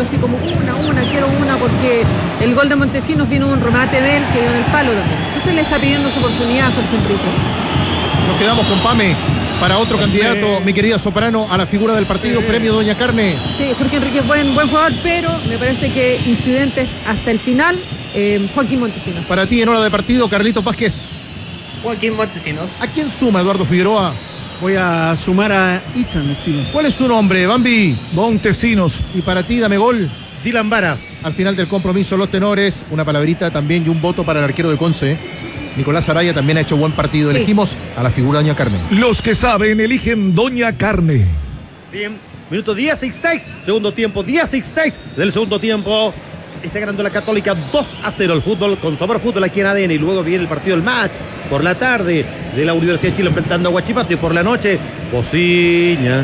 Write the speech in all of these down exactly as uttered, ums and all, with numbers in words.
así como una, una, quiero una, porque el gol de Montesinos vino un remate de él que dio en el palo también. Entonces le está pidiendo su oportunidad a Jorge Enrique. Nos quedamos con Pame para otro candidato, mi querida Soprano, a la figura del partido, premio Doña Carne. Sí, Jorge Enrique es buen, buen jugador, pero me parece que incidentes hasta el final, eh, Joaquín Montesinos. Para ti en hora de partido, Carlitos Vázquez. Joaquín Montesinos. ¿A quién suma Eduardo Figueroa? Voy a sumar a Ethan Espinosa. ¿Cuál es su nombre, Bambi? Montesinos. Y para ti, dame gol. Dylan Varas. Al final del compromiso, los tenores, una palabrita también y un voto para el arquero de Conce. Nicolás Araya también ha hecho buen partido. Elegimos sí. a la figura Doña Carne. Los que saben eligen Doña Carne. Bien, minuto dieciséis, segundo tiempo, dieciséis del segundo tiempo. Está ganando la Católica dos a cero el fútbol con Sabor Fútbol aquí en A D N. Y luego viene el partido del match por la tarde de la Universidad de Chile enfrentando a Huachipato. Y por la noche, Bociña,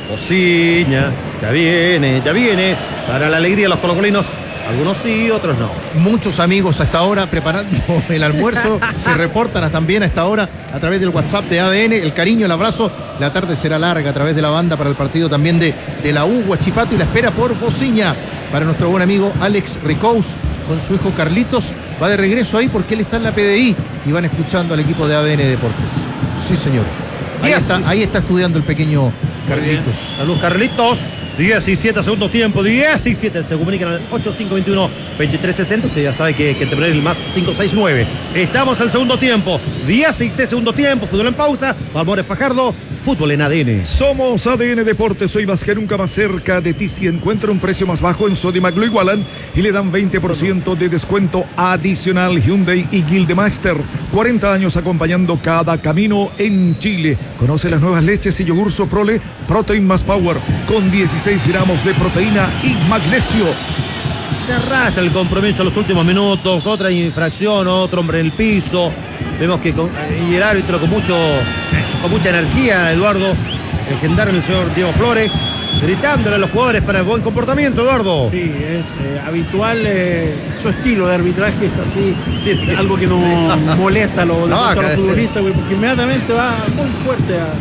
Bociña, ya viene, ya viene para la alegría de los colocolinos. Algunos sí, otros no. Muchos amigos hasta ahora preparando el almuerzo. Se reportan también a esta hora a través del WhatsApp de A D N. El cariño, el abrazo. La tarde será larga a través de la banda para el partido también de, de la U, Huachipato. Y la espera por Bociña para nuestro buen amigo Alex Ricous con su hijo Carlitos. Va de regreso ahí porque él está en la P D I y van escuchando al equipo de A D N Deportes. Sí, señor. Ahí está, ahí está estudiando el pequeño Carlitos. Salud, Carlitos. diecisiete segundo tiempo, diecisiete, se comunican al ocho cinco veintiuno veintitrés sesenta. Usted ya sabe que, que te poner el más cinco seis nueve. Estamos al segundo tiempo, dieciséis segundo tiempo, fútbol en pausa. Valmores Fajardo, fútbol en A D N. Somos A D N Deportes, hoy más que nunca más cerca de ti. Si encuentra un precio más bajo en Sodimac lo igualan y le dan veinte por ciento de descuento adicional. Hyundai y Gildemeister, cuarenta años acompañando cada camino en Chile. Conoce las nuevas leches y yogur Soprole Protein más Power con dieciséis gramos de proteína y magnesio. Se arrastra el compromiso en los últimos minutos, otra infracción, otro hombre en el piso. Vemos que con, y el árbitro con mucho con mucha energía, Eduardo, el gendarme, el señor Diego Flores, gritándole a los jugadores para el buen comportamiento, Eduardo. Sí, es eh, habitual eh, su estilo de arbitraje, es así, algo que no sí. molesta a los, no, a los futbolistas, porque inmediatamente va muy fuerte a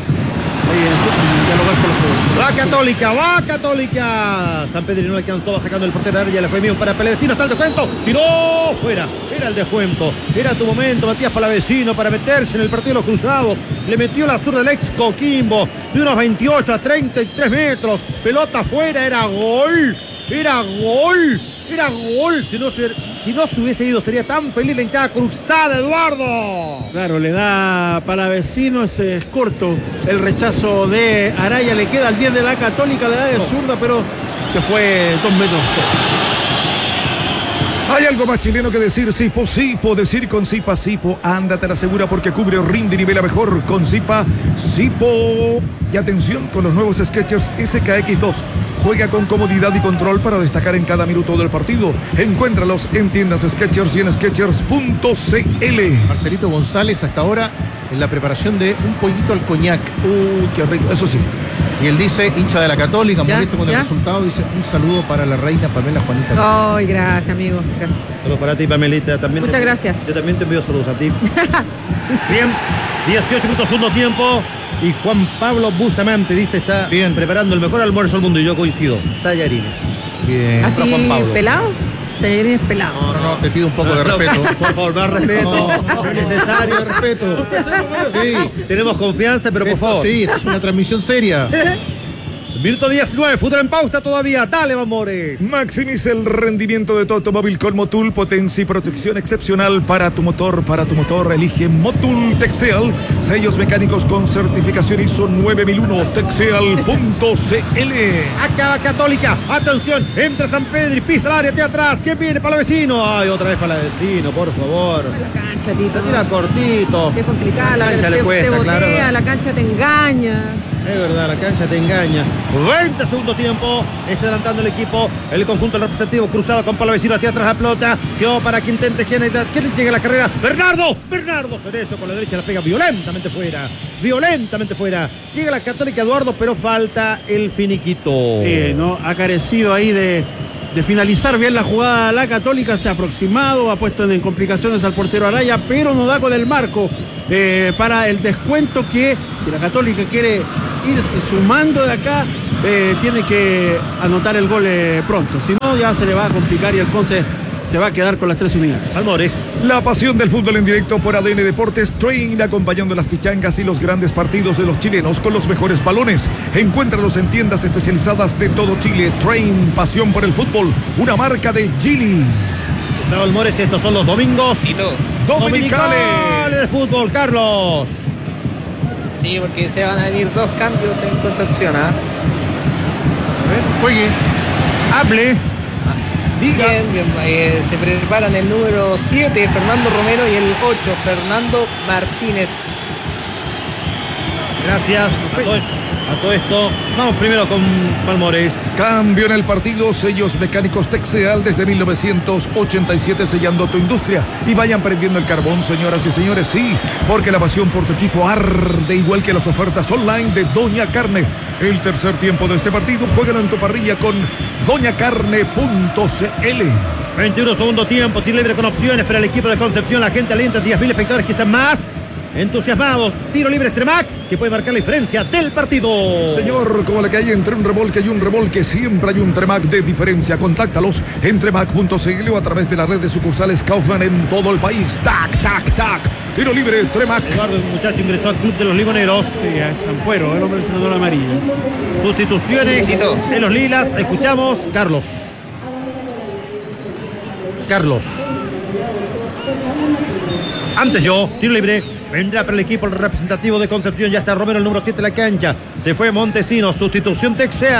dialogar con los jugadores. Va Católica, va Católica. San Pedro no alcanzó, va sacando el portero área, le fue mío para Palavecino, está el descuento, tiró fuera, era el descuento, era tu momento, Matías Palavecino, para meterse en el partido de los cruzados, le metió la zurda del ex Coquimbo, de unos veintiocho a treinta y tres metros, pelota fuera, era gol, era gol, era gol, si no se, si no se hubiese ido sería tan feliz la hinchada cruzada, Eduardo. Claro, le da Palavecino, ese es corto, el rechazo de Araya, le queda al diez de la Católica, le da de zurda, pero se fue dos metros. Hay algo más chileno que decir. Sipo, Sipo, decir con Sipa, Sipo. Ándate a la segura porque cubre, rinde y nivela mejor con Sipa, Sipo. Y atención con los nuevos Skechers S K X dos. Juega con comodidad y control para destacar en cada minuto del partido. Encuéntralos en tiendas Skechers y en skechers punto c l. Marcelito González hasta ahora en la preparación de un pollito al coñac. Uy, qué rico, eso sí. Y él dice, hincha de la Católica, molesto con el ¿Ya? resultado, dice, un saludo para la reina Pamela Juanita. Ay, gracias, amigo, gracias. Saludos para ti, Pamelita. También Muchas te, gracias. Yo también te envío saludos a ti. Bien, dieciocho minutos, segundo tiempo. Y Juan Pablo Bustamante dice, está bien preparando el mejor almuerzo del mundo. Y yo coincido, tallarines. Bien. ¿Así Juan Pablo. pelado? Tallarines pelado. No, no, no, te pido un poco no, de no, respeto. Por favor, más respeto. No, es necesario. De respeto. Sí. Tenemos confianza, pero por Esto, favor. sí, esto es una transmisión seria. Minuto diecinueve, fútbol en pausa todavía. Dale, Valmores. Maximiza el rendimiento de tu automóvil con Motul, potencia y protección excepcional para tu motor. Para tu motor, elige Motul Texel. Sellos mecánicos con certificación I S O nueve mil uno. Texel punto c l. Acaba Católica. Atención, entra San Pedro y pisa el área hacia atrás. ¿Quién viene? Palavecino. Ay, otra vez Palavecino, por favor. La cancha, Tito. Tira cortito. Qué complicada. La cancha te, le cuesta, te botea, claro. La cancha te engaña. Es verdad, la cancha te engaña. veinte segundo tiempo. Está adelantando el equipo. El conjunto del representativo cruzado con Palavecino hacia atrás la pelota. Quedó para que intente. ¿Quién, quién llega a la carrera? Bernardo. Bernardo Cerezo con la derecha la pega violentamente fuera. Violentamente fuera. Llega la Católica, Eduardo, pero falta el finiquito. Sí, ¿no? Ha carecido ahí de, de finalizar bien la jugada. La Católica se ha aproximado, ha puesto en complicaciones al portero Araya, pero no da con el marco eh, para el descuento que, si la Católica quiere irse sumando de acá, eh, tiene que anotar el gol eh, pronto. Si no, ya se le va a complicar y el Conce se va a quedar con las tres unidades. Almores. La pasión del fútbol en directo por A D N Deportes. Train, acompañando las pichangas y los grandes partidos de los chilenos con los mejores balones. Encuéntralos en tiendas especializadas de todo Chile. Train, pasión por el fútbol. Una marca de Gili. Gustavo Almores, estos son los domingos dominicales de fútbol. Carlos. Sí, porque se van a venir dos cambios en Concepción. ¿eh? Juegue. Hable. Diga. Bien, bien, eh, se preparan el número siete, Fernando Romero, y el ocho, Fernando Martínez. Gracias. A todo, a todo esto, vamos primero con Palmores. Cambio en el partido, sellos mecánicos Texeal desde mil novecientos ochenta y siete, sellando tu industria. Y vayan prendiendo el carbón, señoras y señores, sí, porque la pasión por tu equipo arde, igual que las ofertas online de Doña Carne. El tercer tiempo de este partido, juégalo en tu parrilla con doña carne punto c l. veintiuno segundo tiempo, tiro libre con opciones para el equipo de Concepción. La gente alienta, diez mil espectadores, quizás más entusiasmados. Tiro libre Extremac, que puede marcar la diferencia del partido. Sí, señor, como la que hay entre un remolque y un remolque, siempre hay un Tremac de diferencia. Contáctalos en tremac punto c l o a través de la red de sucursales Kaufman en todo el país. Tac, tac, tac. Tiro libre Tremac. Eduardo, un muchacho ingresó al club de los Limoneros. Sí, es Ampuero, el hombre del senador amarillo. Sustituciones en los lilas. Escuchamos Carlos. Carlos. Antes yo, tiro libre. Vendrá para el equipo el representativo de Concepción. Ya está Romero, el número siete en la cancha. Se fue Montesinos. Sustitución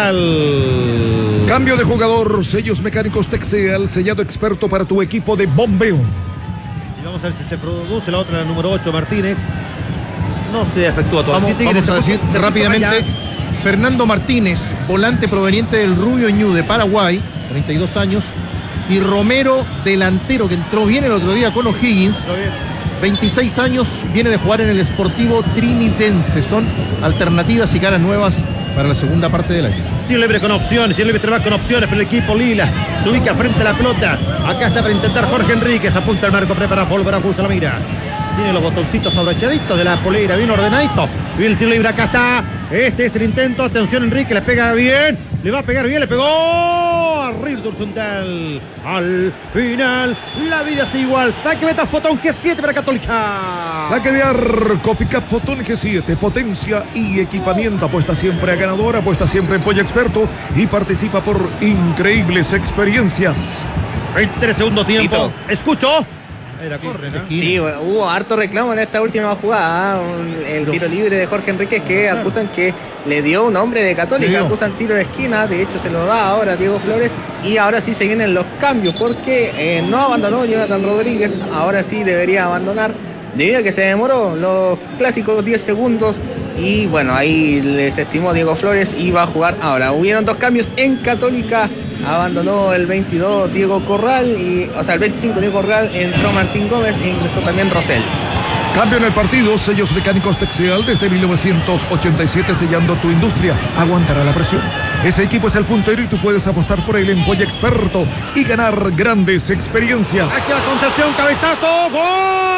Texeal. Cambio de jugador. Sellos mecánicos Texeal, sellado experto para tu equipo de bombeo. Y vamos a ver si se produce la otra, la número ocho, Martínez. No se efectúa todavía. Vamos, vamos a decir rápidamente. Fernando Martínez, volante proveniente del Rubio Ñu de Paraguay, treinta y dos años. Y Romero, delantero, que entró bien el otro día con O'Higgins. veintiséis años, viene de jugar en el Sportivo Trinitense. Son alternativas y caras nuevas para la segunda parte del año. Tiro libre con opciones, tiro libre trabajo con opciones para el equipo lila. Se ubica frente a la pelota. Acá está para intentar Jorge Enríquez. Apunta el marco, prepara volver a Justo la mira. Tiene los botoncitos abrochaditos de la polera, bien ordenadito. Y el tiro libre, acá está. Este es el intento. Atención, Enrique, le pega bien. Le va a pegar bien, le pegó. Arriba horizontal. Al final, la vida es igual. Saque meta Fotón G siete para Católica. Saque de arco, Pickup Fotón G siete. Potencia y equipamiento. Apuesta siempre a ganador, apuesta siempre en Pollo Experto y participa por increíbles experiencias. veintitrés segundo tiempo. Escucho. Era corre, ¿no? Sí, bueno, hubo harto reclamo en esta última jugada. ¿eh? El tiro libre de Jorge Enríquez, que acusan que le dio un hombre de Católica. Acusan tiro de esquina. De hecho, se lo da ahora Diego Flores. Y ahora sí se vienen los cambios, porque eh, no abandonó Jonathan Rodríguez. Ahora sí debería abandonar, debido a que se demoró los clásicos diez segundos. Y bueno, ahí les estimó Diego Flores y va a jugar ahora. Hubieron dos cambios en Católica. Abandonó el veintidós Diego Corral, y, o sea, el veinticinco Diego Corral, entró Martín Gómez e ingresó también Rosell. Cambio en el partido, sellos mecánicos Texeal desde mil novecientos ochenta y siete, sellando tu industria. Aguantará la presión. Ese equipo es el puntero y tú puedes apostar por él en Pollo Experto y ganar grandes experiencias. Aquí la Concepción, cabezazo, gol.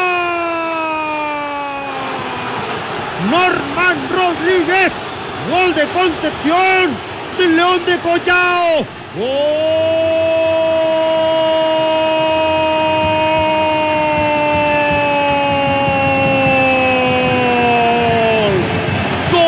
Norman Rodríguez, gol de Concepción, del León de Collao. ¡Gol! ¡Gol!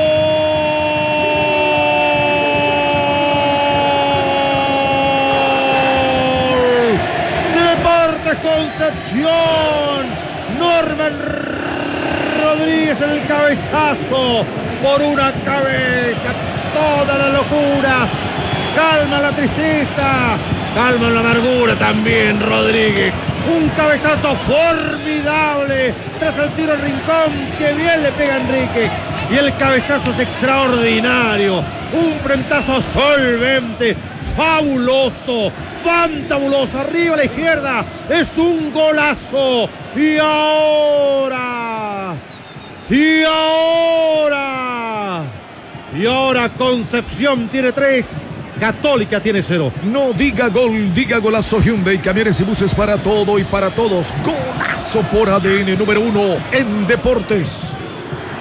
Deportes Concepción. Norman Rodríguez en el cabezazo. Por una cabeza. Todas las locuras. Calma la tristeza, calma la amargura también, Rodríguez. Un cabezazo formidable tras el tiro al rincón, que bien le pega a Enríquez. Y el cabezazo es extraordinario. Un frentazo solvente, fabuloso, fantabuloso. Arriba a la izquierda, es un golazo. Y ahora, y ahora, y ahora Concepción tiene tres. Católica tiene cero. No diga gol, diga golazo. Hyundai, camiones y buses para todo y para todos. Golazo por A D N número uno en deportes.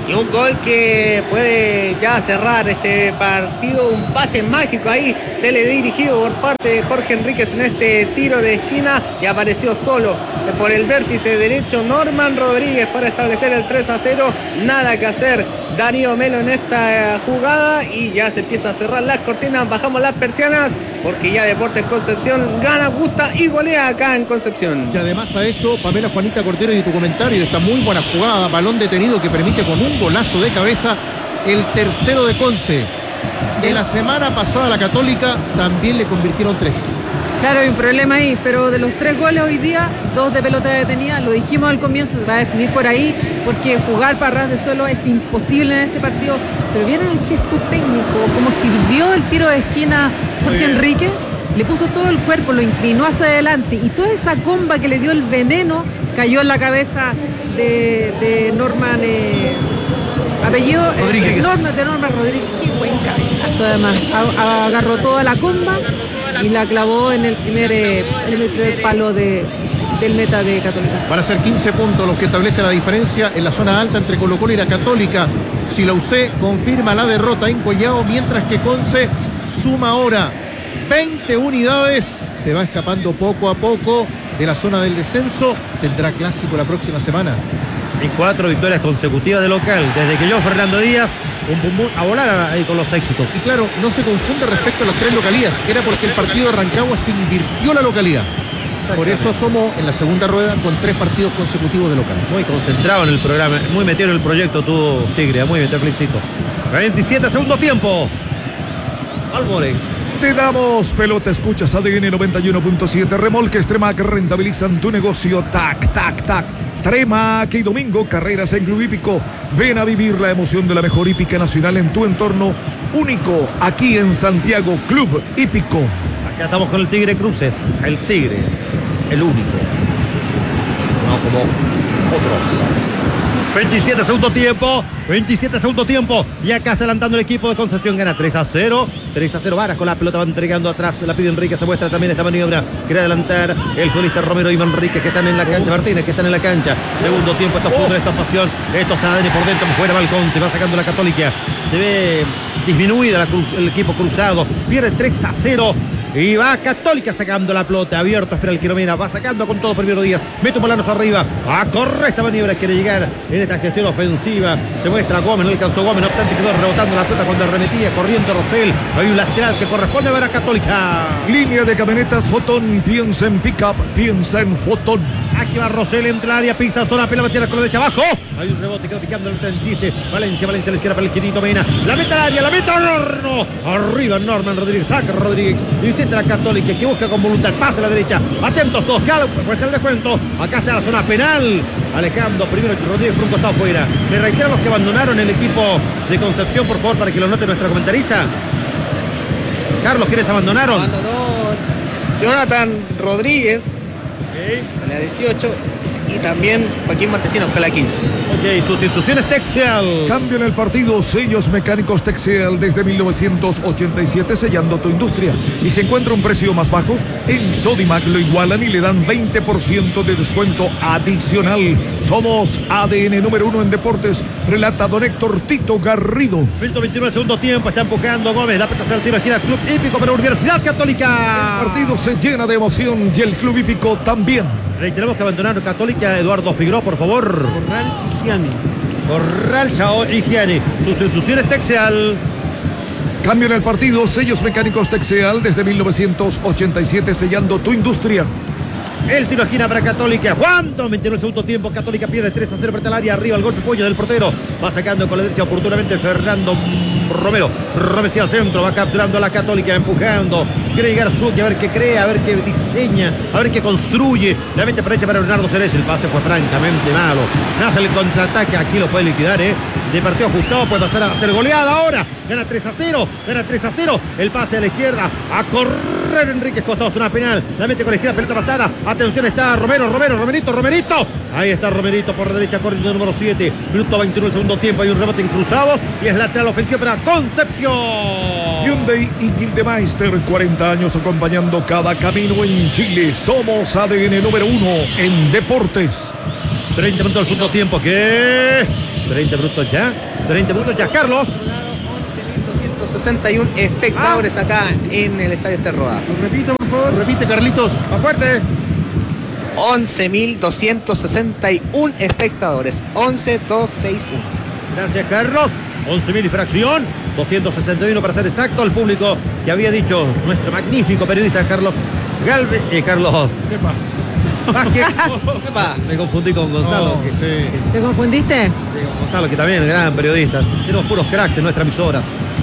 Y un gol que puede ya cerrar este partido, un pase mágico ahí, teledirigido por parte de Jorge Enríquez en este tiro de esquina, y apareció solo por el vértice derecho Norman Rodríguez para establecer el tres a cero. Nada que hacer Darío Melo en esta jugada, y ya se empieza a cerrar las cortinas, bajamos las persianas, porque ya Deportes Concepción gana, gusta y golea acá en Concepción. Y además a eso, Pamela, Juanita Cordero, y tu comentario, esta muy buena jugada, balón detenido que permite con un golazo de cabeza el tercero de Conce. De la semana pasada la Católica también le convirtieron tres. Claro, hay un problema ahí, pero de los tres goles hoy día, dos de pelota detenida, lo dijimos al comienzo, se va a definir por ahí, porque jugar para ras del suelo es imposible en este partido, pero viene el gesto técnico, como sirvió el tiro de esquina Jorge Enrique, le puso todo el cuerpo, lo inclinó hacia adelante, y toda esa comba que le dio el veneno cayó en la cabeza de, de Norman eh, apellido Rodríguez. Eh, Norman, de Norman Rodríguez. Qué buen cabezazo además, a, a, agarró toda la comba y la clavó en el primer, eh, en el primer palo de, del meta de Católica. Van a ser quince puntos los que establece la diferencia en la zona alta entre Colo-Colo y la Católica. Si la U C confirma la derrota en Collao, mientras que Conce suma ahora veinte unidades, se va escapando poco a poco de la zona del descenso. Tendrá clásico la próxima semana. En cuatro victorias consecutivas de local, desde que yo Fernando Díaz, un bum bum a volar ahí con los éxitos. Y claro, no se confunde respecto a las tres localías, era porque el partido de Rancagua se invirtió la localidad. Por eso somos en la segunda rueda con tres partidos consecutivos de local. Muy concentrado en el programa, muy metido en el proyecto tú, Tigre, muy bien, te felicito. veintisiete segundo tiempo. Álvarez. Te damos pelota, escuchas A D N noventa y uno punto siete. Remolques Tremac rentabilizan tu negocio. Tac, tac, tac. Tremac y domingo, carreras en Club Hípico. Ven a vivir la emoción de la mejor hípica nacional en tu entorno único, aquí en Santiago, Club Hípico. Acá estamos con el Tigre Cruces, el Tigre, el único. No como otros. veintisiete segundo tiempo, veintisiete segundo tiempo, y acá está adelantando el equipo de Concepción, gana tres a cero, tres a cero. Varas con la pelota, va entregando atrás, la pide Enrique, se muestra también esta maniobra, quiere adelantar el futbolista Romero y Manrique, que están en la cancha, Martínez, que están en la cancha, segundo tiempo, esto es fútbol, esto es pasión, esto es A D N por dentro, fuera Balcón, se va sacando la Católica, se ve disminuida la, el equipo cruzado, pierde tres a cero. Y va Católica sacando la pelota, abierto, espera el Quiromena, va sacando con todo primero Díaz, mete Polanos arriba, a correr esta maniobra, quiere llegar en esta gestión ofensiva, se muestra Gómez, no alcanzó Gómez, no obstante quedó rebotando la pelota cuando arremetía, corriendo Rosell, hay un lateral que corresponde a ver a Católica. Línea de camionetas Fotón, piensa en pick-up, piensa en Fotón. Aquí va Rosell, entra al área, pisa zona, pelota, tira con la derecha abajo, hay un rebote, quedó picando, el insiste, Valencia, Valencia a la izquierda para el Quirito Mena, la meta al área, la meta al horno, arriba Norman Rodríguez, saca Rodríguez, y siente la Católica que busca con voluntad, pasa a la derecha, atentos todos, cada pues el descuento, acá está la zona penal, alejando primero Rodríguez por un costado fuera. Me reiteran los que abandonaron el equipo de Concepción, por favor, para que lo note nuestra comentarista. Carlos, ¿quiénes abandonaron? Abandonó Jonathan Rodríguez, Okay. con la dieciocho, y también Joaquín Montesinos con la quince. Ok, sustituciones Texel. Cambio en el partido, sellos mecánicos Texel desde mil novecientos ochenta y siete, sellando tu industria. Y si encuentra un precio más bajo, en Sodimac lo igualan y le dan veinte por ciento de descuento adicional. Somos A D N número uno en deportes, relata don Héctor Tito Garrido. ciento veintinueve segundo tiempo, está empujando Gómez, la pelota al tiro, esquina, Club Hípico para Universidad Católica. El partido se llena de emoción y el Club Hípico también. Reiteramos que abandonaron Católica, Eduardo Figueroa, por favor. Corral y Gianni. Corral, Chao y Gianni. Sustituciones Texel. Cambio en el partido, sellos mecánicos Texeal desde mil novecientos ochenta y siete, sellando tu industria. El tiro esquina para Católica. ¿Cuánto? veintinueve el segundo tiempo. Católica pierde tres a cero frente al área. Arriba el golpe pollo del portero. Va sacando con la derecha oportunamente Fernando Romero. Romero está al centro. Va capturando a la Católica. Empujando. Quiere llegar Suki a ver qué crea, a ver qué diseña, a ver qué construye. La mente para derecha para Bernardo Ceres. El pase fue francamente malo. Nace el contraataque. Aquí lo puede liquidar, ¿eh? De partido ajustado puede pasar a ser goleada ahora. Gana tres a cero. Gana tres a cero. El pase a la izquierda. A correr Enríquez Costado. Zona penal. La mete con la izquierda. Pelota pasada. Atención, está Romero, Romero, Romerito, Romerito. Ahí está Romerito por la derecha, corriendo número siete. Minuto veintiuno del segundo tiempo. Hay un rebote en cruzados y es lateral ofensivo para Concepción. Hyundai y Gildemeister, cuarenta años acompañando cada camino en Chile. Somos A D N número uno en deportes. treinta minutos del segundo tiempo. Que treinta minutos ya. treinta minutos ya. Carlos. once mil doscientos sesenta y uno espectadores ah. acá en el Estadio Esterroa. Repita, por favor. Repite, Carlitos. Más fuerte. once mil doscientos sesenta y uno espectadores. once mil doscientos sesenta y uno. Gracias, Carlos. once mil y fracción. doscientos sesenta y uno para ser exacto. El público que había dicho nuestro magnífico periodista Carlos Galvez. Eh, Carlos. ¿Qué pasa? Vázquez. ¿Qué pasa? Me confundí con Gonzalo. No, que, sí. que, ¿Te confundiste? con Gonzalo, que también es gran periodista. Tenemos puros cracks en nuestras emisoras.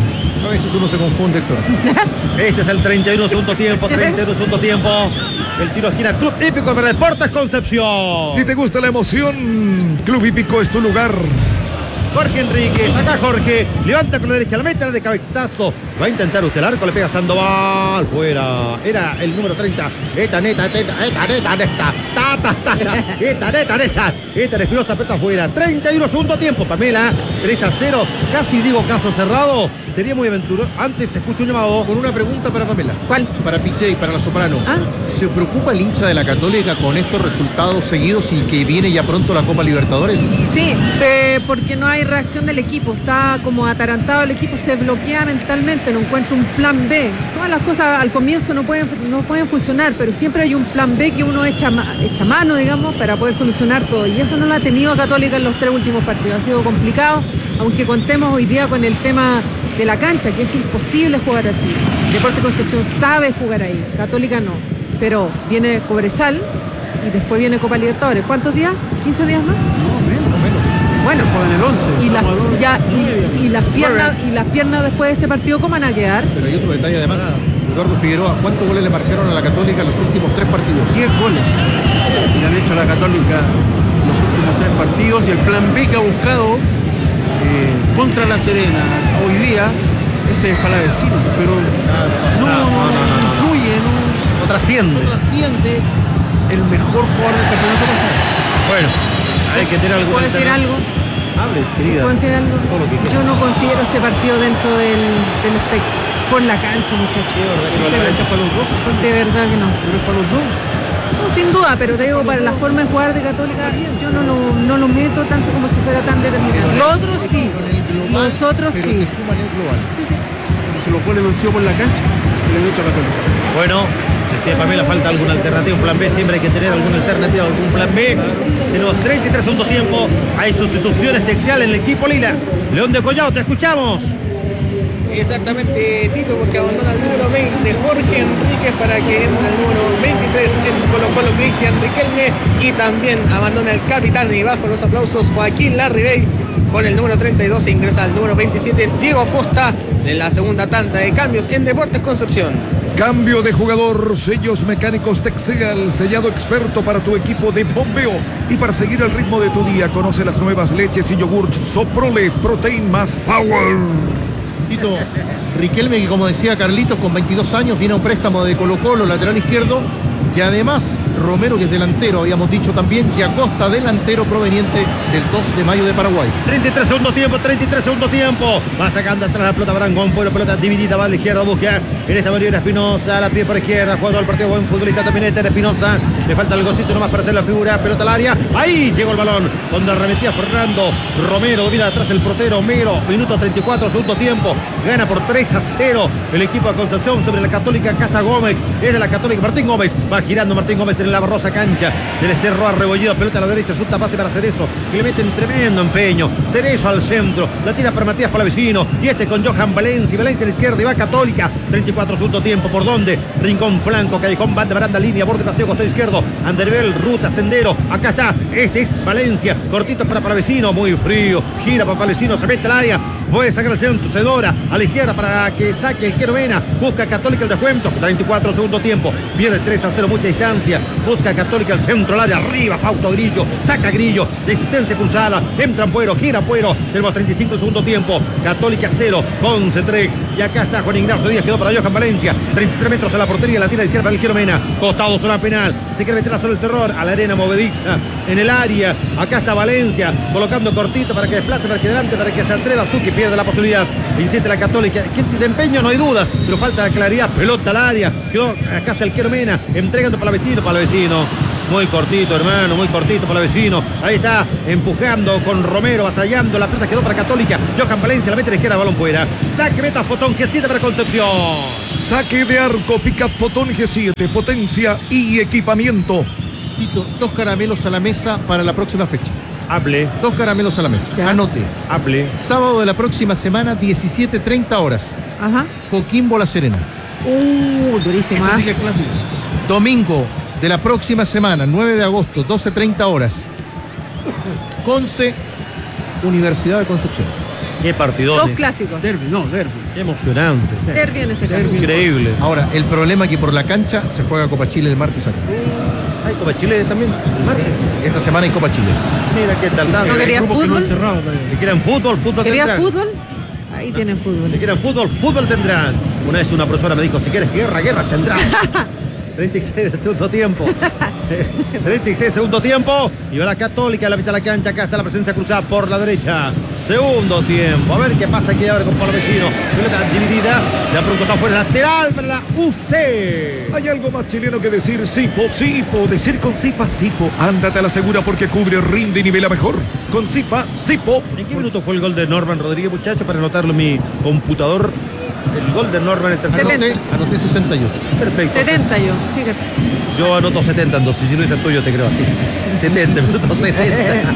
A veces uno se confunde, Héctor. Este es el treinta y uno segundo tiempo. treinta y uno segundo tiempo. El tiro de esquina. Club Hípico para Deportes Concepción. Si te gusta la emoción, Club Hípico es tu lugar. Jorge Enríquez, acá Jorge, levanta con la derecha, la meta de cabezazo, va a intentar usted el arco, le pega Sandoval, fuera, era el número treinta, eta, neta, eta, eta, neta, neta, ta, ta, ta, ta, eta, neta, neta, eta, Espinosa, peta afuera, treinta y uno segundo tiempo, Pamela, tres a cero, casi digo caso cerrado, sería muy aventuroso, antes escucho un llamado. Con una pregunta para Pamela. ¿Cuál? Para Piché y para la Soprano. ¿Ah? ¿Se preocupa el hincha de la Católica con estos resultados seguidos y que viene ya pronto la Copa Libertadores? Sí, eh, porque no hay reacción del equipo, está como atarantado el equipo, se bloquea mentalmente, no encuentra un plan B. Todas las cosas al comienzo no pueden, no pueden funcionar, pero siempre hay un plan B que uno echa, echa mano, digamos, para poder solucionar todo. Y eso no lo ha tenido Católica en los tres últimos partidos. Ha sido complicado, aunque contemos hoy día con el tema de la cancha, que es imposible jugar así. Deportes Concepción sabe jugar ahí, Católica no. Pero viene Cobresal y después viene Copa Libertadores. ¿Cuántos días? ¿quince días más? No, menos, menos. Bueno, en el once. y las, ya, y, y las piernas y las piernas después de este partido, ¿cómo van a quedar? Pero hay otro detalle además. Eduardo Figueroa, ¿cuántos goles le marcaron a la Católica en los últimos tres partidos? diez goles le han hecho a la Católica los últimos tres partidos, y el plan B que ha buscado eh, contra la Serena hoy día, ese es Palavecino, pero no, no, no, no influye, no, No trasciende. no trasciende el mejor jugador del campeonato pasado. Bueno, hay que tener algo. ¿Puedo decir algo? Hable, querida. ¿Puedo decir algo? Todo lo que quieras. Yo no considero este partido dentro del, del espectro. Por la cancha, muchachos. Pero la cancha es para los dos, compadre. De verdad que no. Pero es para los dos. No, sin duda, pero te digo, para la forma de jugar de Católica, yo no lo, no lo meto tanto como si fuera tan determinado. Los otros sí, los otros pero sí. te suman el global. Sí, sí. Si los goles no han sido por la cancha, le han hecho a Católica. Bueno, decía Pamela, falta alguna alternativa, un plan B, siempre hay que tener alguna alternativa, algún plan B. Tenemos treinta y tres segundos tiempo, hay sustituciones textuales en el equipo Lila. León de Collado, te escuchamos. Exactamente, Tito, porque abandona el número veinte Jorge Enríquez para que entre el número veintitrés el Colo Colo Cristian Riquelme, y también abandona el capitán, y bajo los aplausos, Joaquín Larribey. Con el número treinta y dos ingresa al número veintisiete Diego Costa, en la segunda tanda de cambios en Deportes Concepción. Cambio de jugador, sellos mecánicos Texeal, sellado experto para tu equipo de bombeo. Y para seguir el ritmo de tu día, conoce las nuevas leches y yogurts Soprole, Protein más Power. Tito, Riquelme, que como decía Carlitos, con veintidós años viene a un préstamo de Colo Colo, lateral izquierdo. Y además, Romero, que es delantero, habíamos dicho también, y Acosta, delantero proveniente del dos de mayo de Paraguay. treinta y tres segundo tiempo, treinta y tres segundo tiempo. Va sacando atrás la pelota Brangón, pero pelota dividida, va a la izquierda, busca en esta maniobra Espinosa, la pie por izquierda, jugando al partido, buen futbolista también este Espinosa. Le falta el gocito nomás para hacer la figura, pelota al área. Ahí llegó el balón, donde arremetía Fernando Romero, domina atrás el portero Homero. Minuto treinta y cuatro, segundo tiempo. Gana por tres a cero el equipo de Concepción sobre la Católica. Acá está Gómez, es de la Católica, Martín Gómez. Va girando Martín Gómez en la barrosa cancha del Esterroa, Rebollido, pelota a la derecha, suelta pase para Cerezo, que le meten tremendo empeño. Cerezo al centro, la tira para Matías Palavecino, y este con Johan Valencia, Valencia a la izquierda y va Católica. treinta y cuatro segundo tiempo, ¿por dónde? Rincón flanco, Callejón, banda, baranda, línea, borde, paseo, costado izquierdo, Anderbel, ruta, sendero, acá está, este es Valencia, cortito para Palavecino, muy frío, gira para Palavecino, se mete al área, puede sacar el centro, Cedora, a la izquierda para que saque el Querovena, busca Católica el descuento, treinta y cuatro segundo tiempo, pierde tres a cero, mucha distancia, busca Católica el centro, al área, arriba, Fausto Grillo, saca Grillo, resistencia cruzada, entra Puero, gira Puero, tenemos treinta y cinco el segundo tiempo, Católica cero, Conce tres, y acá está Juan Ignacio Díaz, quedó para Johan Valencia, treinta y tres metros a la portería, la tira de izquierda para el Querovena, costado, zona penal, se quiere meter a solo el terror, a la arena movediza, en el área, acá está Valencia, colocando cortito para que desplace, para que adelante, para que se atreva Zucchi, pierde la posibilidad, insiste la Católica, que de empeño no hay dudas, pero falta claridad, pelota al área, quedó, acá está el Querovena, entregando para el vecino, para el vecino. Muy cortito, hermano, muy cortito para el vecino. Ahí está, empujando con Romero, batallando. La pelota quedó para Católica. Johan Valencia la mete a la izquierda, balón fuera. Saque meta Fotón G siete para Concepción. Saque de arco, pica Fotón G siete, potencia y equipamiento. Tito, dos caramelos a la mesa para la próxima fecha. Hable. Dos caramelos a la mesa. Ya. Anote. Hable. Sábado de la próxima semana, diecisiete treinta horas. Ajá. Coquimbo La Serena. Uh, durísima. Ese sí que es clásico. Domingo de la próxima semana, nueve de agosto, doce treinta horas. Conce, Universidad de Concepción. Qué partidón. Dos clásicos. Derby, no, derby. Qué emocionante. Derby en ese caso. Increíble. Ahora, el problema es que por la cancha se juega Copa Chile el martes acá. Hay Copa Chile también, el martes. Esta semana hay Copa Chile. Mira qué tal. ¿No quería Grupo que no fútbol? han cerrado todavía. Si quieren fútbol, fútbol ¿Quería tendrán. fútbol? Ahí tienen Si fútbol. quieren fútbol, fútbol tendrán. Una vez una profesora me dijo, si quieres guerra, guerra tendrás. treinta y seis de segundo tiempo. treinta y seis segundo tiempo. Y va la Católica a la mitad de la cancha. Acá está la presencia cruzada por la derecha. Segundo tiempo. A ver qué pasa aquí ahora con Pablo Vecino. Pelota dividida. Se va por un costado fuera lateral para la U C. Hay algo más chileno que decir Sipo, Sipo, decir con Sipa, Sipo. Ándate a la segura porque cubre, rinde y nivela mejor. Con Sipa, Sipo. ¿En qué minuto fue el gol de Norman Rodríguez, muchachos? Para anotarlo en mi computador. El gol de Norman en el tercer setenta. gol. Anoté, anoté sesenta y ocho. Perfecto. setenta yo, fíjate. Yo anoto setenta, entonces si no es el tuyo te creo a ti. setenta, minutos setenta.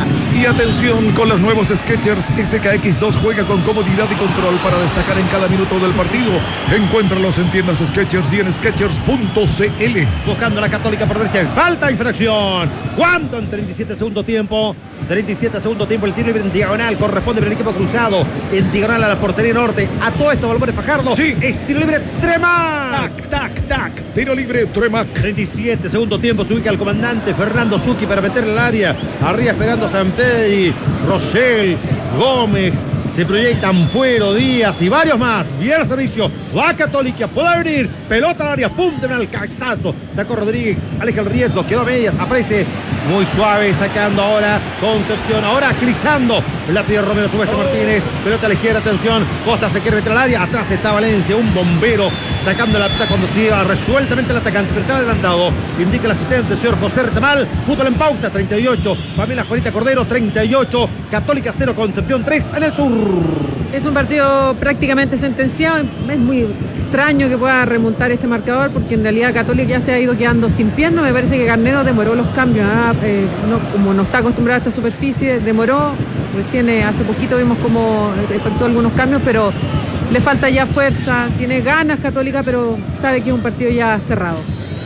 Y atención con los nuevos Skechers S K X dos, juega con comodidad y control para destacar en cada minuto del partido. Encuéntralos en tiendas Skechers y en skechers punto c l. Buscando a la Católica por derecha. Falta, infracción. ¿Cuánto en treinta y siete segundo tiempo? treinta y siete segundo tiempo. El tiro libre en diagonal corresponde para el equipo cruzado. En diagonal a la portería norte. A todo esto, Valverde Fajardo. Sí. Es tiro libre Tremac. Tac, tac, tac. Tiro libre, Tremac. treinta y siete segundo tiempo. Se ubica el comandante Fernando Zucchi para meterle al área. Arriba esperando a Sampedri, Rochelle, Gómez. Se proyectan Puero, Díaz y varios más. Viene al servicio. Va Católica. Puede venir. Pelota al área. Punta en el cabezazo. Sacó Rodríguez. Aleja el riesgo. Quedó a medias. Aparece muy suave. Sacando ahora Concepción. Ahora agilizando. La pide Romero Subeste Martínez. Pelota a la izquierda. Atención. Costa se quiere meter al área. Atrás está Valencia. Un bombero. Sacando la pelota cuando se iba resueltamente el atacante. Pero está adelantado. Indica el asistente, el señor José Retamal. Fútbol en pausa. treinta y ocho. Pamela Juanita Cordero. treinta y ocho. Católica cero. Concepción tres en el sur. Es un partido prácticamente sentenciado. Es muy extraño que pueda remontar este marcador porque en realidad Católica ya se ha ido quedando sin pierna. Me parece que Garnero demoró los cambios. ¿eh? Eh, no, como no está acostumbrado a esta superficie, demoró. Recién eh, hace poquito vimos cómo efectuó algunos cambios, pero le falta ya fuerza. Tiene ganas Católica, pero sabe que es un partido ya cerrado.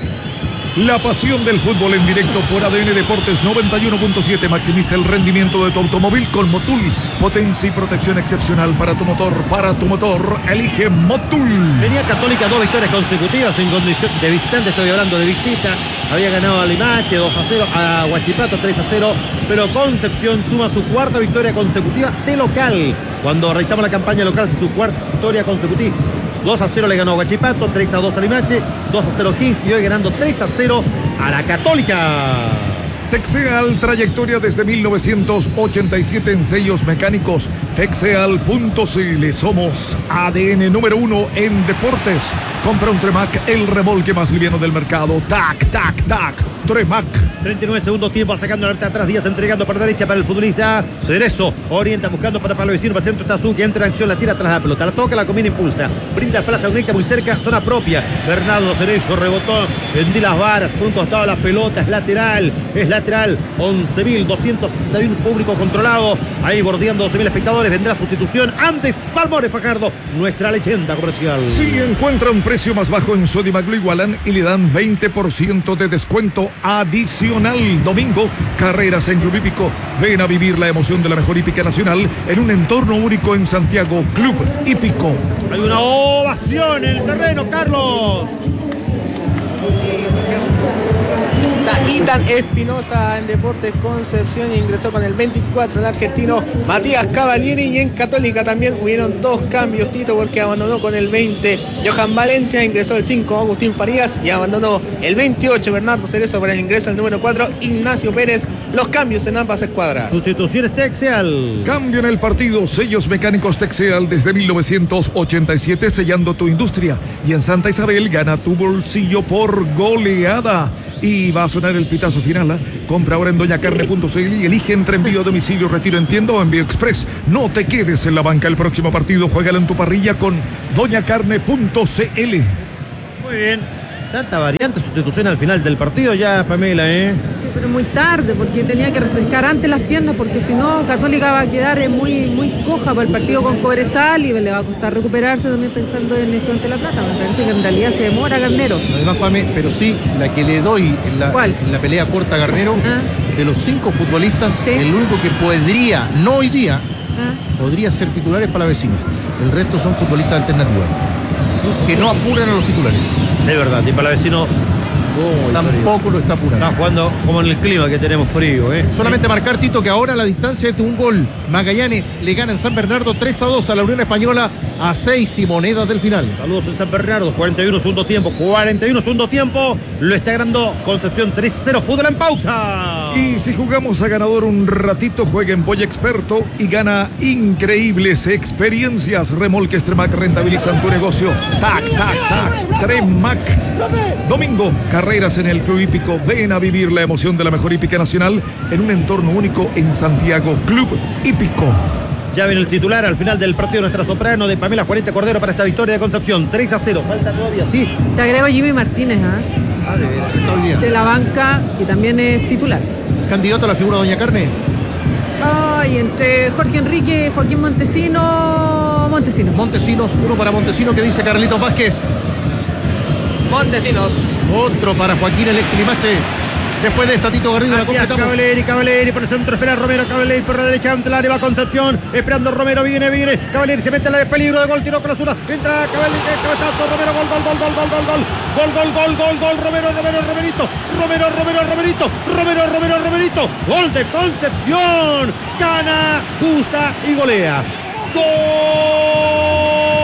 La pasión del fútbol en directo por A D N Deportes noventa y uno punto siete. Maximiza el rendimiento de tu automóvil con Motul. Potencia y protección excepcional para tu motor. Para tu motor, elige Motul. Venía Católica dos victorias consecutivas en condición de visitante. Estoy hablando de visita. Había ganado a Limache dos a cero, a Huachipato tres a cero. Pero Concepción suma su cuarta victoria consecutiva de local. Cuando realizamos la campaña local, su cuarta victoria consecutiva. dos a cero le ganó a Huachipato, tres a dos a Limache, dos a cero Higgins y hoy ganando tres a cero a la Católica. Texeal, trayectoria desde mil novecientos ochenta y siete en sellos mecánicos. Texeal punto c l. Somos A D N número uno en deportes. Compra un Tremac, el remolque más liviano del mercado. Tac, tac, tac. Tremac. treinta y nueve segundos tiempo, sacando la pelota atrás, Díaz entregando para derecha para el futbolista Cerezo. Orienta buscando para Pablo Vecino, para el centro está Zucchi, entra en acción, la tira tras la pelota, la toca, la combina, impulsa. Brinda plaza directa muy cerca, zona propia. Bernardo Cerezo rebotó en las varas, por un costado la pelota, es lateral, es lateral. once mil doscientos sesenta y uno público controlado. Ahí bordeando doce mil espectadores, vendrá sustitución. Antes, Valverde Fajardo, nuestra leyenda comercial. Si encuentra un precio más bajo en Sodimac lo igualan y le dan veinte por ciento de descuento adicional. Domingo, carreras en Club Hípico. Ven a vivir la emoción de la mejor hípica nacional en un entorno único en Santiago. Club Hípico. Hay una ovación en el terreno, Carlos. Itan Espinosa en Deportes Concepción ingresó con el veinticuatro en argentino Matías Cavalieri, y en Católica también hubieron dos cambios, Tito, porque abandonó con el veinte Johan Valencia, ingresó el cinco Agustín Farías y abandonó el veintiocho Bernardo Cerezo para el ingreso al número cuatro Ignacio Pérez. Los cambios en ambas escuadras. Sustituciones Texeal. Cambio en el partido. Sellos mecánicos Texeal desde mil novecientos ochenta y siete, sellando tu industria. Y en Santa Isabel gana tu bolsillo por goleada. Y va a sonar el pitazo final. ¿eh? Compra ahora en doña carne punto c l y elige entre envío a domicilio, retiro en tienda o envío express. No te quedes en la banca el próximo partido. Juégalo en tu parrilla con doña carne punto c l. Muy bien. Tanta variante, sustitución al final del partido ya, Pamela, ¿eh? Sí, pero muy tarde, porque tenía que refrescar antes las piernas, porque si no, Católica va a quedar muy, muy coja para el partido con Cobresal y le va a costar recuperarse también pensando en Estudiantes de La Plata. Me parece que en realidad se demora Garnero. Además, Pame, pero sí, la que le doy en la, en la pelea corta a Garnero, ah. de los cinco futbolistas, ¿sí? El único que podría, no hoy día, ah. podría ser titulares para la vecina. El resto son futbolistas alternativos, que no apuran a los titulares. De verdad, y para el vecino oh, tampoco frío. Lo está apurando. Está jugando como en el clima que tenemos frío, ¿eh? Solamente marcar, Tito, que ahora la distancia es de un gol. Magallanes le gana en San Bernardo tres a dos a la Unión Española a seis y monedas del final. Saludos en San Bernardo, cuarenta y uno segundo tiempo, cuarenta y uno segundo tiempo, lo está ganando Concepción tres a cero, fútbol en pausa. Y si jugamos a ganador un ratito, juega en Boya Experto y gana increíbles experiencias. Remolques Tremac rentabilizan tu negocio. Tac, tac, tac, Tremac. Domingo, carreras en el Club Hípico. Ven a vivir la emoción de la mejor hípica nacional en un entorno único en Santiago. Club Hípico. Ya viene el titular al final del partido, nuestra soprano de Pamela Juanita Cordero para esta victoria de Concepción. tres a cero. Falta todavía, sí. Te agrego Jimmy Martínez, ¿eh? Ah, de veras, está hoy día. De la banca, que también es titular. ¿Candidato a la figura Doña Carne? Ay, entre Jorge Enrique, Joaquín Montesino, Montesinos. Montesinos, uno para Montesinos, que dice Carlitos Vázquez. Montesinos. Otro para Joaquín el ex Limache. Después de esta, Tito Garrido, la completamos. Cavalleri, Cavalleri por el centro, espera Romero, Cavalleri por la derecha, ante el área va Concepción, esperando Romero, viene, viene, Cavalleri se mete en el peligro de gol, tiró con la zurda, entra Cavalleri, cabezazo, Romero, gol, gol, gol, gol, gol, gol, gol, gol, gol, gol, gol, gol, Romero, Romero, Romerito, Romero, Romero, Romerito, Romero, Romero, Romerito, gol de Concepción, gana, gusta y golea. ¡Gol!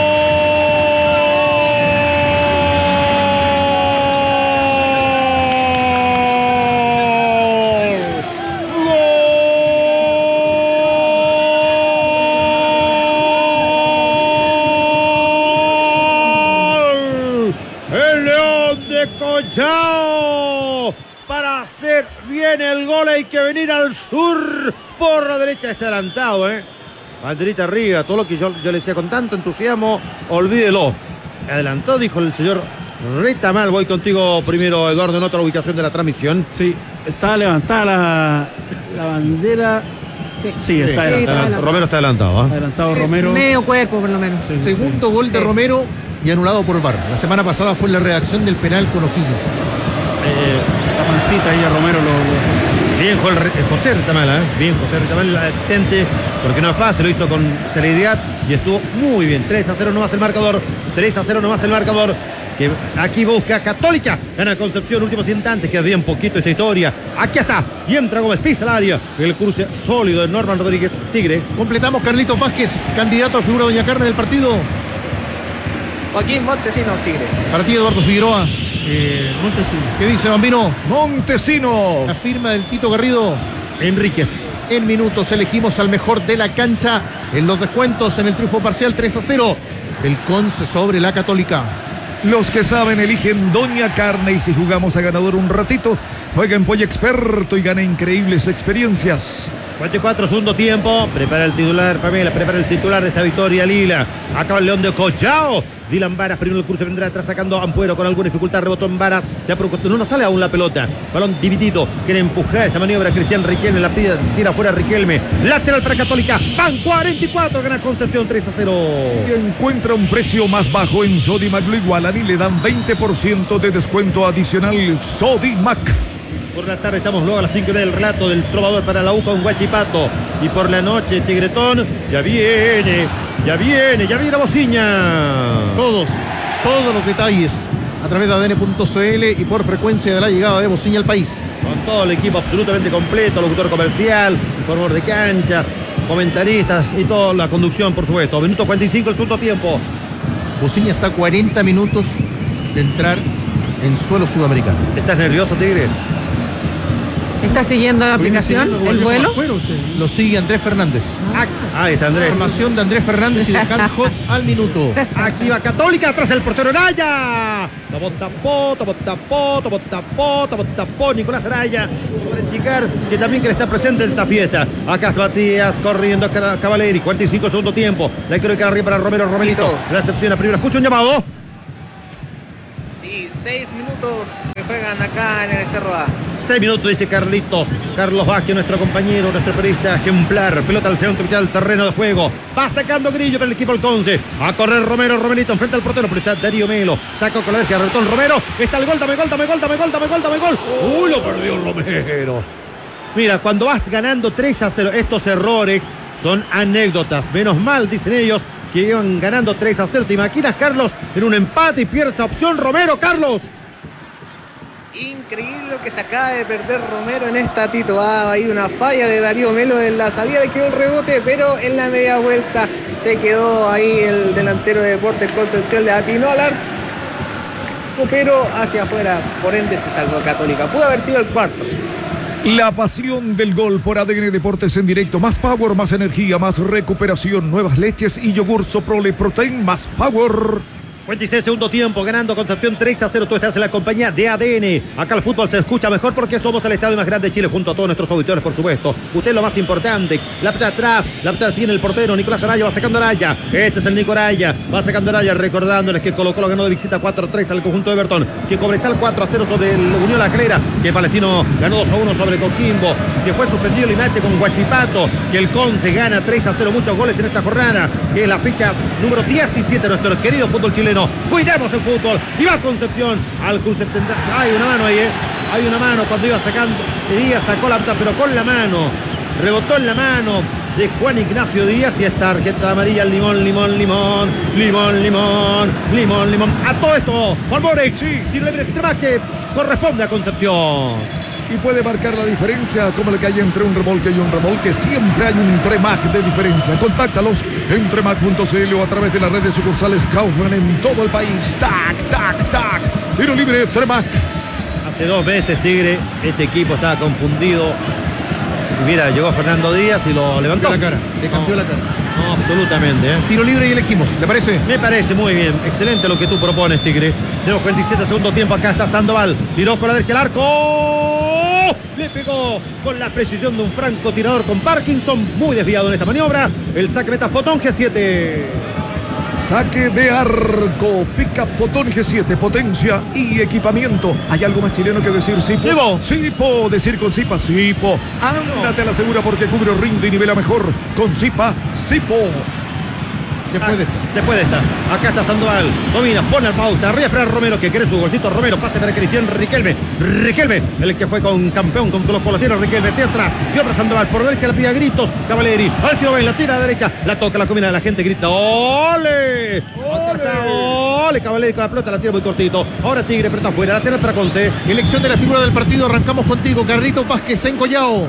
Chao, para hacer bien el gol hay que venir al sur por la derecha, está adelantado, eh. Banderita arriba, todo lo que yo, yo le decía con tanto entusiasmo, olvídelo. Adelantó, dijo el señor Retamal. Voy contigo primero, Eduardo, en otra ubicación de la transmisión. Sí, está levantada la, la bandera. Sí, sí, está, sí, adelantado. está adelantado. Romero está adelantado, ¿eh? Adelantado sí, Romero. Medio cuerpo, por lo menos. Sí, Segundo sí. gol de Romero y anulado por V A R. La semana pasada fue la redacción del penal con O'Higgins. Eh, la pancita ahí a Romero lo, lo... Bien José Retamal, ¿eh? Bien José Retamal, el asistente, porque no es fácil, lo hizo con celeridad y estuvo muy bien. tres a cero nomás el marcador, tres a cero nomás el marcador, que aquí busca Católica, gana Concepción, últimos instantes, queda bien poquito esta historia. Aquí está, y entra Gómez, pisa el área, el cruce sólido de Norman Rodríguez Tigre. Completamos, Carlitos Vázquez, candidato a figura Doña Carne del partido. Joaquín Montesinos, Tigre. Para ti, Eduardo Figueroa. Eh, Montesinos. ¿Qué dice, Bambino? Montesinos. La firma del Tito Garrido. Enríquez. En minutos elegimos al mejor de la cancha en los descuentos en el triunfo parcial tres a cero del Conce sobre la Católica. Los que saben eligen Doña Carne, y si jugamos a ganador un ratito, juega en Pollo Experto y gana increíbles experiencias. cuarenta y cuatro, segundo tiempo. Prepara el titular, Pamela, prepara el titular de esta victoria, Lila. Acaba el León de Cochao. Dylan Varas, primero el curso, vendrá atrás sacando a Ampuero con alguna dificultad, rebotó en Varas, se ha preocupado, no nos sale aún la pelota, balón dividido, quiere empujar esta maniobra Cristian Riquelme, la pide, tira fuera Riquelme, lateral para Católica, van cuarenta y cuatro, gana Concepción tres a cero. Si encuentra un precio más bajo en Sodimac lo igualan y le dan veinte por ciento de descuento adicional. Sodimac. Por la tarde estamos luego a las cinco y media del relato del trovador para la U con Huachipato. Y por la noche Tigretón ya viene, ya viene, ya viene la bociña. Todos, todos los detalles a través de A D N punto C L y por frecuencia de la llegada de bociña al país. Con todo el equipo absolutamente completo, locutor comercial, informador de cancha, comentaristas y toda la conducción, por supuesto. Minuto cuarenta y cinco el segundo tiempo. Bociña está a cuarenta minutos de entrar en suelo sudamericano. ¿Estás nervioso, Tigre? ¿Está siguiendo la aplicación, el vuelo? Lo sigue Andrés Fernández. Ah, ahí está Andrés. Formación de Andrés Fernández y de Hans Hot al minuto. Aquí va Católica, atrás el portero Naya. Tomó tapó, tomó tapó, tomó tapó, tomó tapó Nicolás Araya, para indicar que también que está presente en esta fiesta. Acá está Matías corriendo a Cavaleri, cuarenta y cinco segundo tiempo. La quiero que arriba para Romero, Romerito. La excepción a primera, escucha un llamado. Sí, seis minutos se juegan acá en el Esterro A. Seis minutos, dice Carlitos. Carlos Vázquez, nuestro compañero, nuestro periodista ejemplar. Pelota al centro, mitad del terreno de juego. Va sacando Grillo para el equipo Alconce. A correr Romero, Romerito enfrente al portero, pero está Darío Melo. Sacó con la derecha, retón Romero. Está el gol, dame gol, dame gol, dame gol, dame gol, dame gol. ¡Uy, lo perdió Romero! Mira, cuando vas ganando tres a cero, estos errores son anécdotas. Menos mal, dicen ellos, que iban ganando tres a cero. ¿Te imaginas, Carlos, en un empate y pierde esta opción Romero, Carlos? Increíble lo que se acaba de perder Romero en esta Tito. Ah, hay una falla de Darío Melo en la salida, le quedó el rebote, pero en la media vuelta se quedó ahí el delantero de Deportes Concepción, le atinó al arco, pero hacia afuera, por ende se salvó Católica. Pudo haber sido el cuarto. La pasión del gol por A D N Deportes en directo. Más power, más energía, más recuperación. Nuevas leches y yogur Soprole Protein, más power. cuarenta y seis segundo tiempo, ganando Concepción tres a cero. Tú estás en la compañía de A D N. Acá el fútbol se escucha mejor porque somos el estadio más grande de Chile, junto a todos nuestros auditores, por supuesto. Usted es lo más importante. La pelota atrás, la pelota tiene el portero Nicolás Araya, va sacando Araya. Este es el Nico Araya, va sacando Araya, recordándoles que Colo Colo ganó de visita cuatro a tres al conjunto de Everton, que Cobresal cuatro a cero sobre el Unión La Calera, que Palestino ganó dos a uno sobre Coquimbo, que fue suspendido el Limache con Huachipato, que el Conce gana tres a cero, muchos goles en esta jornada, que es la fecha número diecisiete de nuestro querido fútbol chileno. Cuidemos el fútbol. Y va Concepción al Cruz Septentrional. Hay una mano ahí, ¿eh? Hay una mano cuando iba sacando. Díaz sacó la pelota, pero con la mano. Rebotó en la mano de Juan Ignacio Díaz y esta tarjeta amarilla. Limón, limón, limón. Limón, limón. Limón, limón. A todo esto. Valmorix. Sí. Tiro libre extrema que corresponde a Concepción. Y puede marcar la diferencia, como el que hay entre un remolque y un remolque. Siempre hay un Tremac de diferencia. Contáctalos en tremac punto c l o a través de las redes sucursales Kaufman en todo el país. Tac, tac, tac. Tiro libre, Tremac. Hace dos meses, Tigre, este equipo estaba confundido. Y mira, llegó Fernando Díaz y lo levantó. Le cambió la cara, le cambió no, la cara. No, absolutamente. ¿eh? Tiro libre y elegimos, ¿le parece? Me parece muy bien. Excelente lo que tú propones, Tigre. Tenemos cuarenta y siete segundo tiempo. Acá está Sandoval. Tiró con la derecha al arco. Le pegó con la precisión de un francotirador con Parkinson. Muy desviado en esta maniobra. El saque meta Fotón G siete. Saque de arco. Pick-up Fotón G siete. Potencia y equipamiento. ¿Hay algo más chileno que decir? Sipo. Sipo. Sipo. Decir con Sipa. Sipo. Ándate a la segura porque cubre, rinde y nivela mejor. Con Sipa. Sipo. Después de esta. Después de esta. Acá está Sandoval. Domina, pone la pausa. Arriba espera Romero, que quiere su golcito. Romero, pase para Cristian Riquelme. Riquelme, el que fue con campeón con Colo Colo. Tiene Riquelme, tiene atrás. Dio para Sandoval. Por derecha la pide a gritos. Cavaleri. Al cielo la tira a la derecha. La toca, la combina. La gente grita. ¡Ole! ¡Ole! ¡Ole! Cavaleri con la pelota. La tira muy cortito. Ahora Tigre, pero está afuera. Lateral para Conce. Elección de la figura del partido. Arrancamos contigo, Carlitos Vázquez en Collao.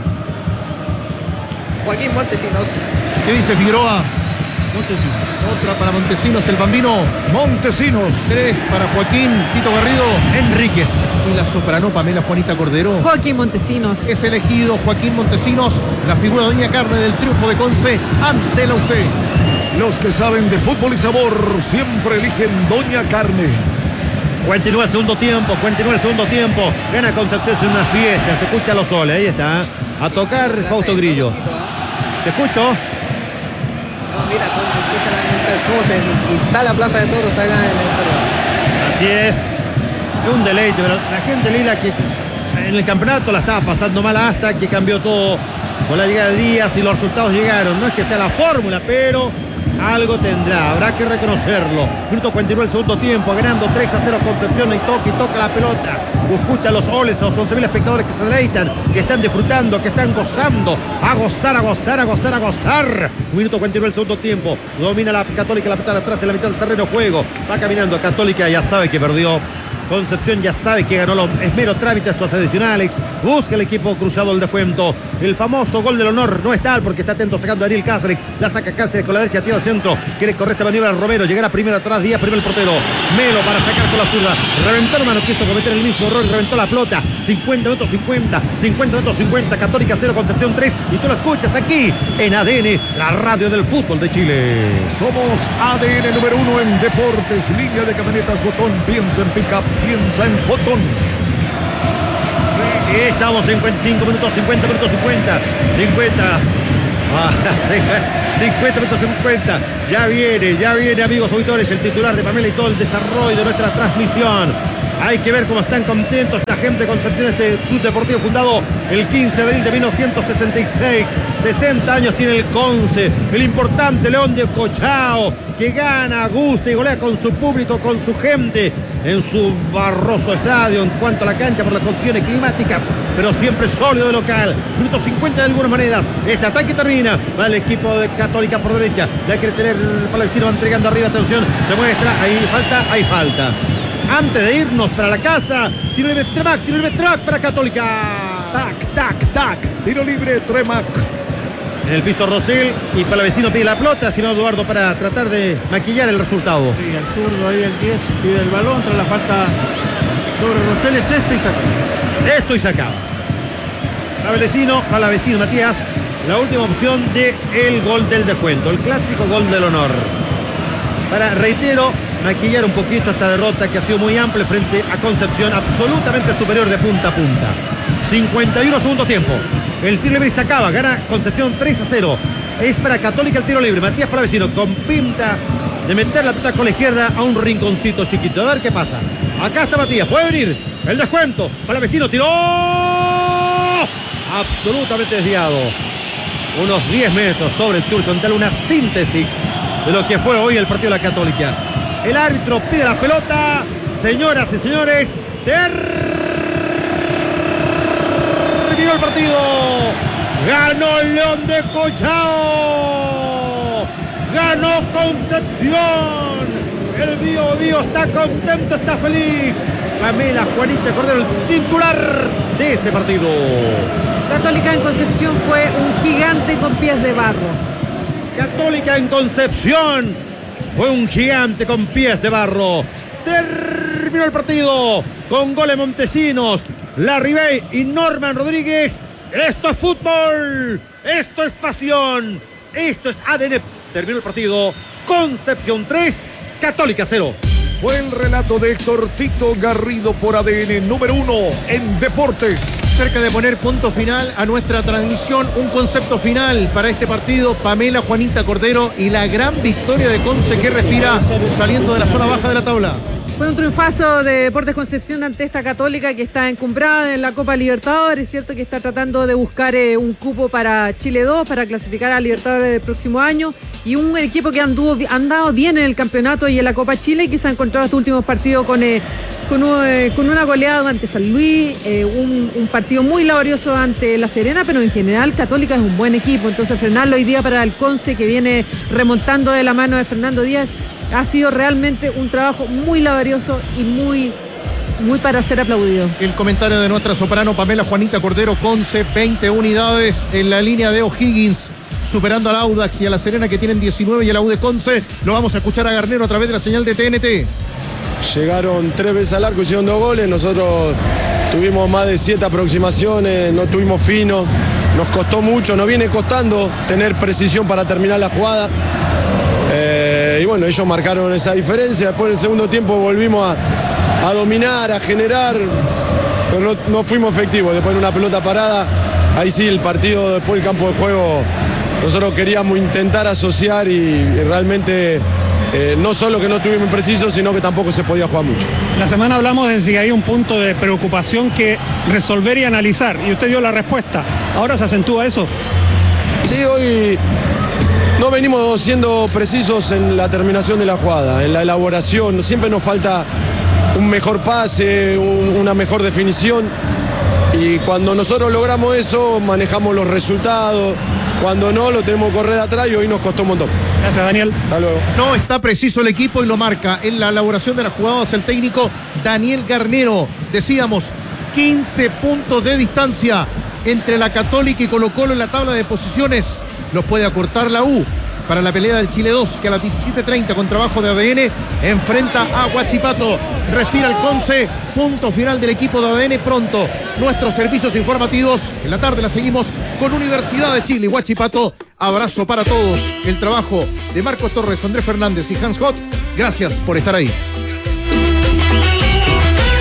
Joaquín Montesinos. ¿Qué dice Figueroa? Montesinos. Otra para Montesinos, el Bambino. Montesinos. Tres para Joaquín Tito Garrido. Enríquez. Y la soprano Pamela Juanita Cordero. Joaquín Montesinos. Es elegido Joaquín Montesinos, la figura de Doña Carne del triunfo de Conce ante la U C. Los que saben de fútbol y sabor siempre eligen Doña Carne. Continúa el segundo tiempo, continúa el segundo tiempo. Gana Concepción, es una fiesta. Se escucha los soles, ahí está. A tocar Fausto Grillo. Te escucho. No, mira cómo escucha la cómo se instala Plaza de Toros acá en el Perú. Así es. Es un deleite, ¿verdad? La gente lila que en el campeonato la estaba pasando mal hasta que cambió todo con la llegada de Díaz y los resultados llegaron. No es que sea la fórmula, pero algo tendrá, habrá que reconocerlo. Minuto continúa el segundo tiempo, ganando tres a cero Concepción y toca y toca la pelota. Escucha los oles, los once mil espectadores que se deleitan, que están disfrutando, que están gozando. A gozar, a gozar, a gozar, a gozar. Un minuto continúa el segundo tiempo. Domina la Católica, la pelota atrás en la mitad del terreno de juego. Va caminando Católica, ya sabe que perdió. Concepción ya sabe que ganó los esmero trámites estos adicionales. Busca el equipo cruzado el descuento. El famoso gol del honor no está porque está atento sacando a Ariel Cáceres. La saca Cáceres con la derecha, tira al centro. Quiere correr esta maniobra Romero. Llegará primero atrás, Díaz, primero el portero. Melo para sacar con la zurda. Reventó hermano, quiso cometer el mismo error. Reventó la pelota. cincuenta metros cincuenta. cincuenta metros cincuenta. Católica cero, Concepción tres. Y tú lo escuchas aquí en A D N, la radio del fútbol de Chile. Somos A D N número uno en deportes. Línea de camionetas Botón. Piensa en pick-up. confianza en Fotón. Estamos en cincuenta y cinco minutos, cincuenta minutos, cincuenta. cincuenta. Ah, cincuenta minutos, cincuenta. Ya viene, ya viene, amigos auditores, el titular de Pamela y todo el desarrollo de nuestra transmisión. Hay que ver cómo están contentos esta gente de Concepción, este club deportivo fundado el quince de abril de mil novecientos sesenta y seis. sesenta años tiene el Conce, el importante León de Cochao, que gana, gusta y golea con su público, con su gente, en su barroso estadio en cuanto a la cancha por las condiciones climáticas, pero siempre sólido de local. Minuto cincuenta de algunas maneras. Este ataque termina. Va el equipo de Católica por derecha. La quiere tener Palavecino, va entregando arriba. Atención, se muestra. Ahí falta, hay falta. Antes de irnos para la casa, tiro libre Tremac, tiro libre Tremac para Católica. Tac, tac, tac. Tiro libre Tremac. En el piso Rosell y Palavecino pide la pelota, estimado Eduardo, para tratar de maquillar el resultado. Sí, el zurdo ahí, el diez, pide el balón, tras la falta sobre Rosell, es esto y se acaba. Esto y se acaba. Palavecino, Palavecino, Matías, la última opción de el gol del descuento, el clásico gol del honor. Para, reitero, maquillar un poquito esta derrota que ha sido muy amplia frente a Concepción, absolutamente superior de punta a punta. cincuenta y uno segundo tiempo. El tiro libre se acaba, gana Concepción tres a cero. Es para Católica el tiro libre. Matías Palavecino con pinta de meter la pelota con la izquierda a un rinconcito chiquito. A ver qué pasa. Acá está Matías, puede venir el descuento. Palavecino tiró. Absolutamente desviado. Unos diez metros sobre el horizontal, una síntesis de lo que fue hoy el partido de la Católica. El árbitro pide la pelota. Señoras y señores, terminó el partido. Ganó el León de Cochao. Ganó Concepción. El Bío Bío está contento, está feliz. Pamela Juanita Cordero, el titular de este partido. Católica en Concepción fue un gigante con pies de barro. Católica en Concepción fue un gigante con pies de barro. Terminó el partido con goles Montesinos, Larribey y Norman Rodríguez. Esto es fútbol, esto es pasión, esto es A D N. Terminó el partido. Concepción tres, Católica cero. Fue el relato de Héctor Tito Garrido por A D N, número uno en deportes. Cerca de poner punto final a nuestra transmisión, un concepto final para este partido. Pamela Juanita Cordero y la gran victoria de Conce que respira saliendo de la zona baja de la tabla. Fue un triunfazo de Deportes Concepción ante esta Católica que está encumbrada en la Copa Libertadores, ¿cierto? Que está tratando de buscar eh, un cupo para Chile dos, para clasificar a Libertadores del próximo año. Y un equipo que anduvo, andado bien en el campeonato y en la Copa Chile y que se ha encontrado estos últimos partidos con, eh, con, eh, con una goleada ante San Luis, eh, un, un partido muy laborioso ante La Serena, pero en general Católica es un buen equipo. Entonces frenarlo hoy día para el Conce, que viene remontando de la mano de Fernando Díaz, ha sido realmente un trabajo muy laborioso y muy, muy para ser aplaudido. El comentario de nuestra soprano Pamela Juanita Cordero. Conce, veinte unidades en la línea de O'Higgins, superando al Audax y a La Serena, que tienen diecinueve, y a la U de Conce. Lo vamos a escuchar a Garnero a través de la señal de T N T. Llegaron tres veces al arco, hicieron dos goles. Nosotros tuvimos más de siete aproximaciones, no tuvimos fino, nos costó mucho, nos viene costando tener precisión para terminar la jugada. Eh, y bueno, ellos marcaron esa diferencia. Después en el segundo tiempo volvimos a, a dominar, a generar, pero no, no fuimos efectivos. Después en una pelota parada, ahí sí el partido, después del campo de juego, nosotros queríamos intentar asociar y, y realmente eh, no solo que no estuvimos precisos, sino que tampoco se podía jugar mucho. La semana hablamos de si hay un punto de preocupación que resolver y analizar, y usted dio la respuesta. ¿Ahora se acentúa eso? Sí, hoy no venimos siendo precisos en la terminación de la jugada, en la elaboración. Siempre nos falta un mejor pase, un, una mejor definición. Y cuando nosotros logramos eso, manejamos los resultados. Cuando no, lo tenemos que correr de atrás y hoy nos costó un montón. Gracias, Daniel. Hasta luego. No está preciso el equipo y lo marca en la elaboración de las jugadas el técnico Daniel Garnero. Decíamos, quince puntos de distancia entre la Católica y Colo-Colo en la tabla de posiciones. Los puede acortar la U para la pelea del Chile dos, que a las diecisiete treinta con trabajo de A D N enfrenta a Huachipato. Respira el Conce, punto final del equipo de A D N pronto. Nuestros servicios informativos en la tarde la seguimos con Universidad de Chile y Huachipato. Abrazo para todos. El trabajo de Marcos Torres, Andrés Fernández y Hans Hott. Gracias por estar ahí.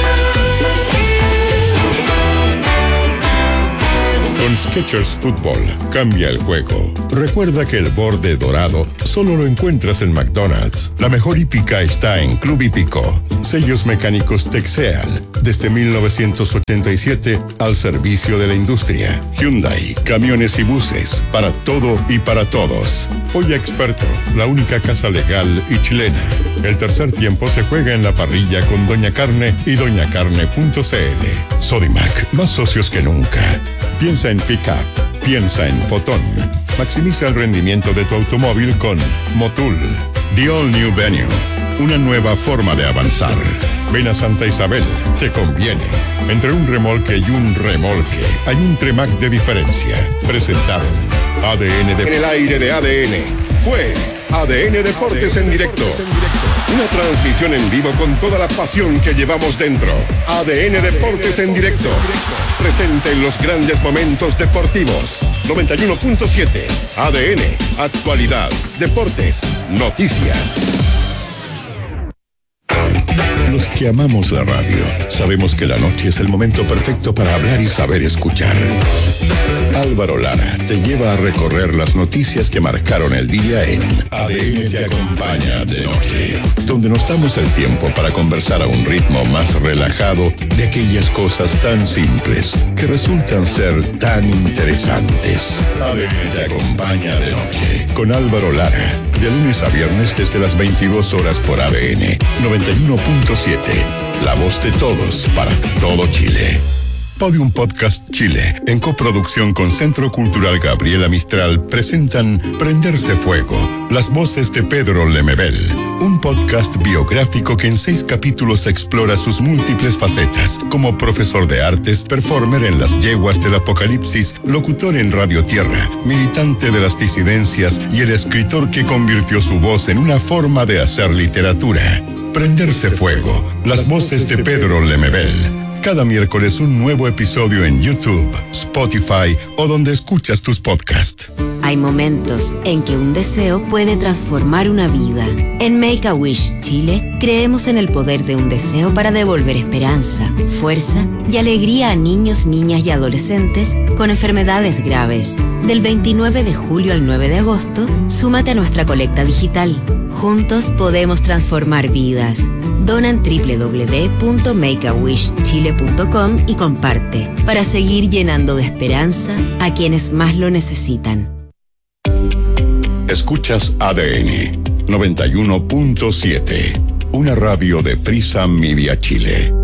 Skechers Fútbol cambia el juego. Recuerda que el borde dorado solo lo encuentras en McDonald's. La mejor hípica está en Club Hípico. Sellos mecánicos Texeal, desde mil novecientos ochenta y siete al servicio de la industria. Hyundai, camiones y buses, para todo y para todos. Pollo Experto, la única casa legal y chilena. El tercer tiempo se juega en la parrilla con Doña Carne y doña carne punto c l. Sodimac, más socios que nunca. Piensa en pick-up, piensa en Fotón. Maximiza el rendimiento de tu automóvil con Motul. The All New Venue, una nueva forma de avanzar. Ven a Santa Isabel, te conviene. Entre un remolque y un remolque hay un Tremac de diferencia. Presentaron A D N de... En el aire de A D N fue A D N Deportes en directo. Una transmisión en vivo con toda la pasión que llevamos dentro. A D N Deportes en directo. Presente en los grandes momentos deportivos. noventa y uno punto siete. A D N. Actualidad. Deportes. Noticias. Los que amamos la radio sabemos que la noche es el momento perfecto para hablar y saber escuchar. Álvaro Lara te lleva a recorrer las noticias que marcaron el día en A D N te acompaña de noche, donde nos damos el tiempo para conversar a un ritmo más relajado de aquellas cosas tan simples que resultan ser tan interesantes. A D N te acompaña de noche con Álvaro Lara, de lunes a viernes desde las veintidós horas por A D N noventa y uno punto siete, la voz de todos para todo Chile. Podium Podcast Chile, en coproducción con Centro Cultural Gabriela Mistral, presentan Prenderse Fuego, las voces de Pedro Lemebel, un podcast biográfico que en seis capítulos explora sus múltiples facetas, como profesor de artes, performer en las yeguas del apocalipsis, locutor en Radio Tierra, militante de las disidencias y el escritor que convirtió su voz en una forma de hacer literatura. Prenderse Fuego, las voces de Pedro Lemebel. Cada miércoles un nuevo episodio en YouTube, Spotify o donde escuchas tus podcasts. Hay momentos en que un deseo puede transformar una vida. En Make-A-Wish Chile creemos en el poder de un deseo para devolver esperanza, fuerza y alegría a niños, niñas y adolescentes con enfermedades graves. Del veintinueve de julio al nueve de agosto, súmate a nuestra colecta digital. Juntos podemos transformar vidas. Dona en doble u doble u doble u punto make a wish chile punto com y comparte para seguir llenando de esperanza a quienes más lo necesitan. Escuchas A D N noventa y uno punto siete, una radio de Prisa Media Chile.